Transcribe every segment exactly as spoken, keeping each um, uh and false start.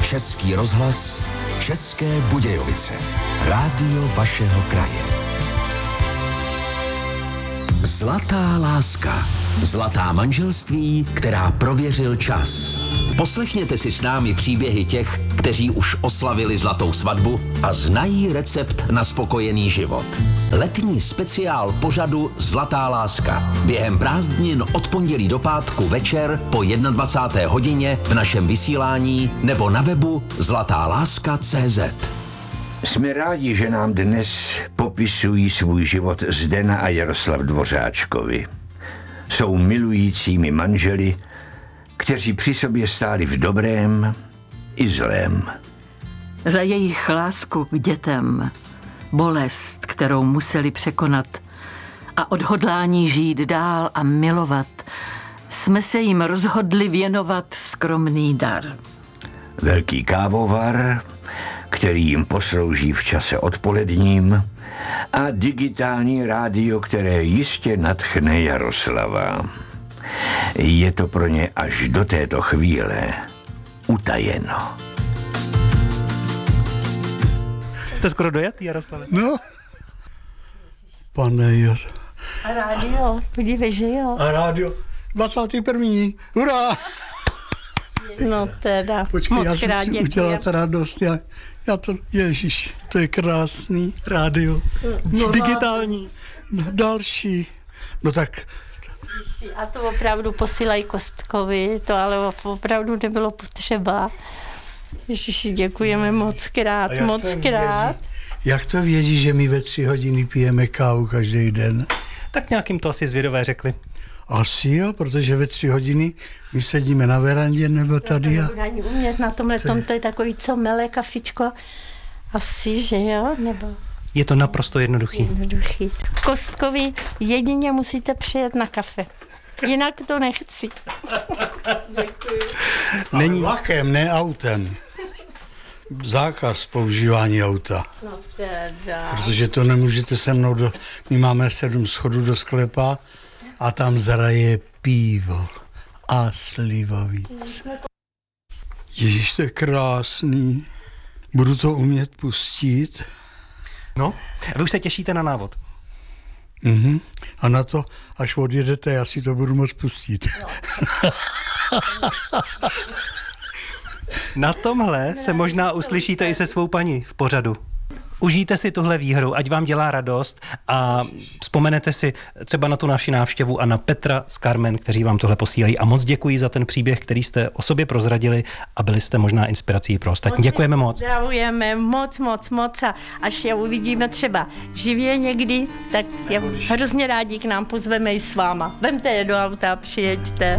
Český rozhlas, České Budějovice. Rádio vašeho kraje. Zlatá láska. Zlatá manželství, která prověřil čas. Poslechněte si s námi příběhy těch, kteří už oslavili zlatou svatbu a znají recept na spokojený život. Letní speciál pořadu Zlatá láska. Během prázdnin od pondělí do pátku večer po dvacáté jedné hodině v našem vysílání nebo na webu zlatáláska tečka cé zet. Jsme rádi, že nám dnes popisují svůj život Zdena a Jaroslav Dvořáčkovi. Jsou milujícími manželi, kteří při sobě stáli v dobrém i zlém. Za jejich lásku k dětem, bolest, kterou museli překonat a odhodlání žít dál a milovat, jsme se jim rozhodli věnovat skromný dar. Velký kávovar, který jim poslouží v čase odpoledním, a digitální rádio, které jistě nadchne Jaroslava. Je to pro ně až do této chvíle utajeno. Jste skoro dojetý, Jaroslave? No, pane Jas. A rádio, podívej, že jo. A rádio, dvacátý první hurá! No teda, Počkej, moc já jsem krát si děkuji. udělat radost, já, já to, ježiš, to je krásný. Rádio, No, digitální. no další, no tak, A to opravdu posílají Kostkovi, to ale opravdu nebylo potřeba. Ježiši, děkujeme moc krát, jak moc to krát. vědí? Jak to vědí, že my ve tři hodiny pijeme kávu každý den? Tak nějakým to asi zvědové řekli. Asi jo, protože ve tři hodiny my sedíme na verandě nebo tady a... Nebudu ani umět na tomhle tom, to je takový, co mele kafičko. Asi, že jo, nebo Je to naprosto jednoduchý. jednoduchý. Kostkovi jedině musíte přijet na kafe. Jinak to nechci. Není vlakem, ne autem. Zákaz používání auta. No teda. Protože to nemůžete se mnou do... My máme sedm schodů do sklepa a tam zraje pivo a slivovic. Ježíš, to je krásný. Budu to umět pustit. No, a vy už se těšíte na návod. Mhm. A na to, až odjedete, já si to budu moct pustit. No. Na tomhle se možná uslyšíte i se svou paní v pořadu. Užijte si tuhle výhru, ať vám dělá radost a vzpomenete si třeba na tu naši návštěvu a na Petra s Carmen, kteří vám tohle posílají. A moc děkuji za ten příběh, který jste o sobě prozradili a byli jste možná inspirací pro ostatní. Děkujeme moc. Zdravujeme moc, moc, moc a až je uvidíme třeba živě někdy, tak je hrozně rádi k nám pozveme i s váma. Vemte je do auta a přijeďte.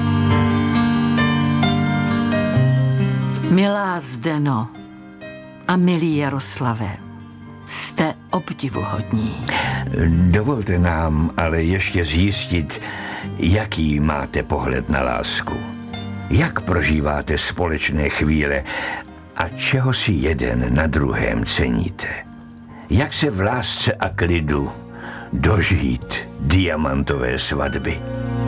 Milá Zdeno a milý Jaroslave, jste obdivuhodní. Dovolte nám ale ještě zjistit, jaký máte pohled na lásku. Jak prožíváte společné chvíle a čeho si jeden na druhém ceníte. Jak se v lásce a klidu dožít diamantové svatby.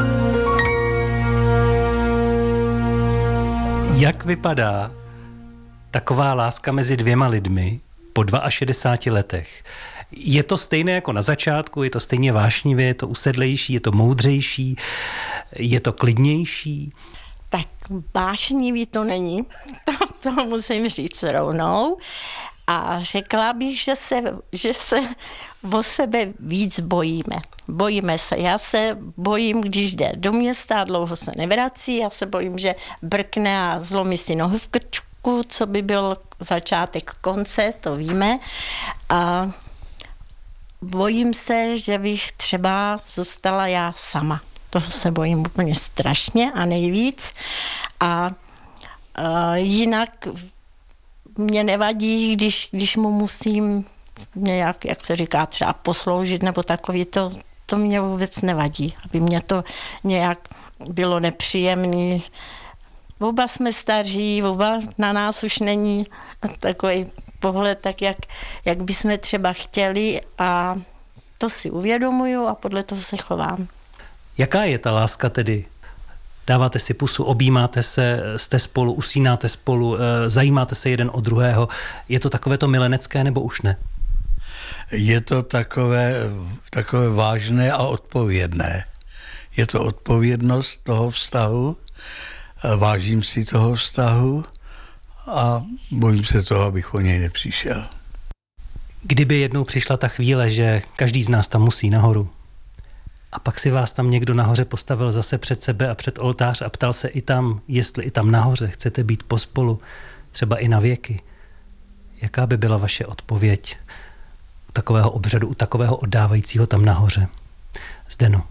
Jak vypadá taková láska mezi dvěma lidmi po šedesáti dvou letech? Je to stejné jako na začátku, je to stejně vášnivě, je to usedlejší, je to moudřejší, je to klidnější? Tak vášnivý to není, to, to musím říct rovnou. A řekla bych, že se, že se o sebe víc bojíme. Bojíme se. Já se bojím, když jde do města a dlouho se nevrací. Já se bojím, že brkne a zlomí si nohu v krčku, co by byl začátek konce, to víme. A bojím se, že bych třeba zůstala já sama. Toho se bojím úplně strašně a nejvíc. A, a jinak mě nevadí, když, když mu musím nějak, jak se říká, třeba posloužit nebo takový, to, to mě vůbec nevadí, aby mě to nějak bylo nepříjemné. Oba jsme staří, oba na nás už není takový pohled, tak jak, jak bychom třeba chtěli a to si uvědomuju a podle toho se chovám. Jaká je ta láska tedy Dáváte si pusu, objímáte se, jste spolu, usínáte spolu, zajímáte se jeden o druhého. Je to takové to milenecké, nebo už ne? Je to takové, takové vážné a odpovědné. Je to odpovědnost toho vztahu, vážím si toho vztahu a bojím se toho, abych o něj nepřišel. Kdyby jednou přišla ta chvíle, že každý z nás tam musí nahoru a pak si vás tam někdo nahoře postavil zase před sebe a před oltář a ptal se i tam, jestli i tam nahoře chcete být pospolu, třeba i na věky, jaká by byla vaše odpověď u takového obřadu, u takového oddávajícího tam nahoře? Zdeno.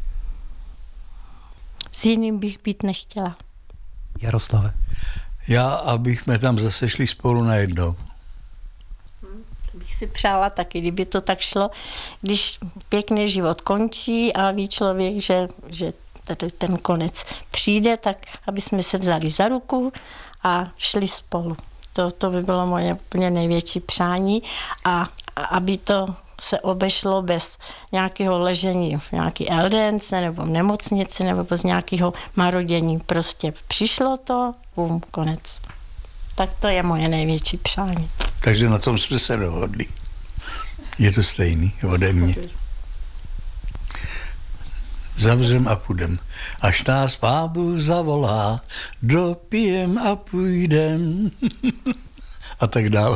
S jiným bych být nechtěla. Jaroslave. Já, abych jsme tam zase šli spolu najednou. Bych si přála taky, kdyby to tak šlo, když pěkný život končí a ví člověk, že, že tady ten konec přijde, tak aby jsme se vzali za ruku a šli spolu. To, to by bylo moje úplně největší přání a, a aby to se obešlo bez nějakého ležení v nějaký eldence nebo v nemocnici nebo bez nějakého marodění. Prostě přišlo to, bum, konec. Tak to je moje největší přání. Takže na tom jsme se dohodli. Je to stejný ode mě. Zavřem a půjdem. Až nás Pán Bůh zavolá, dopijem a půjdem. A tak dále.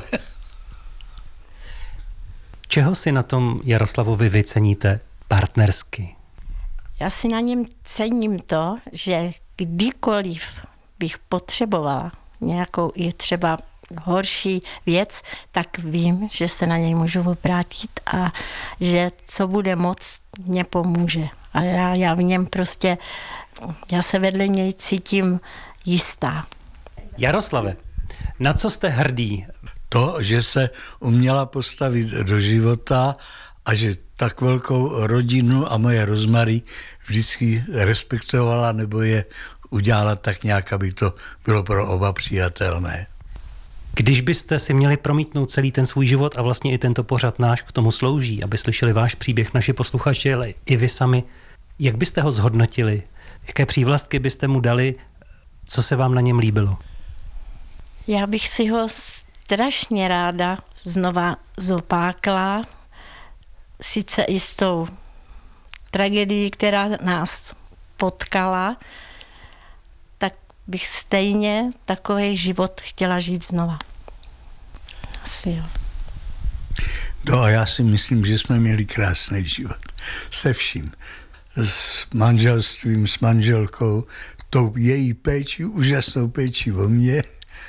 Čeho si na tom Jaroslavovi vy ceníte partnersky? Já si na něm cením to, že kdykoliv bych potřebovala nějakou i třeba horší věc, tak vím, že se na něj můžu obrátit a že co bude moc, mě pomůže. A já, já v něm prostě, já se vedle něj cítím jistá. Jaroslave, na co jste hrdý? To, že se uměla postavit do života a že tak velkou rodinu a moje Rozmary vždycky respektovala nebo je udělala tak nějak, aby to bylo pro oba přijatelné. Když byste si měli promítnout celý ten svůj život a vlastně i tento pořad náš k tomu slouží, aby slyšeli váš příběh naši posluchači, ale i vy sami, jak byste ho zhodnotili? Jaké přívlastky byste mu dali? Co se vám na něm líbilo? Já bych si ho strašně ráda znova zopákla, sice i s tou tragédií, která nás potkala, tak bych stejně takový život chtěla žít znova. Asi jo. No a já si myslím, že jsme měli krásný život. Se vším. S manželstvím, s manželkou, tou její péčí, úžasnou péčí o mě.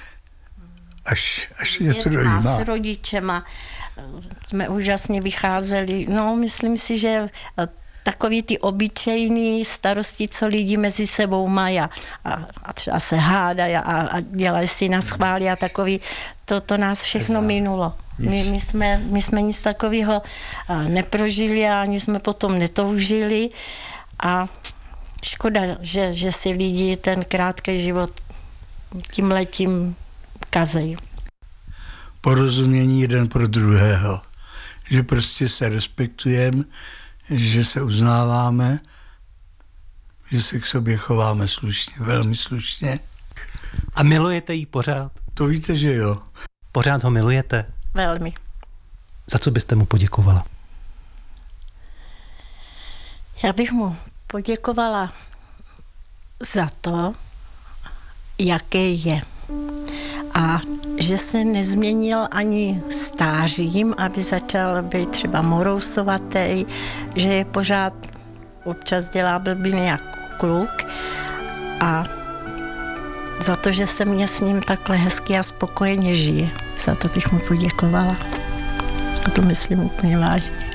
Až, až něco dojímá. S rodičema jsme úžasně vycházeli. No, myslím si, že takový ty obyčejný starosti, co lidi mezi sebou mají a, a třeba se hádají a, a dělají si na schvály a takový, to, to nás všechno minulo. My, my, jsme, my jsme nic takového neprožili a ani jsme potom netoužili a škoda, že, že si lidi ten krátký život tímhletím kazejí. Porozumění jeden pro druhého. Že prostě se respektujeme, že se uznáváme, že se k sobě chováme slušně, velmi slušně. A milujete jí pořád? To víte, že jo. Pořád ho milujete? Velmi. Za co byste mu poděkovala? Já bych mu poděkovala za to, jaký je. A že se nezměnil ani stářím, aby začal být třeba morousovatý, že je pořád občas dělá blbiny jako kluk a za to, že se mě s ním takhle hezky a spokojeně žije. Za to bych mu poděkovala. A to myslím úplně vážně.